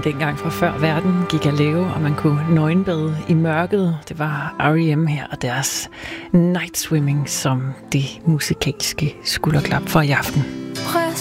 dengang fra før verden gik at lave, og man kunne nøgenbade i mørket. Det var R.E.M. her og deres Night Swimming som det musikalske skulderklap for i aften.